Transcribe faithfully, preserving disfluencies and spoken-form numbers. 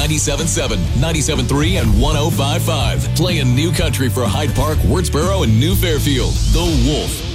ninety-seven point seven, ninety-seven point three, and one oh five point five. Playing new country for Hyde Park, Wurtsboro, and New Fairfield. The Wolf.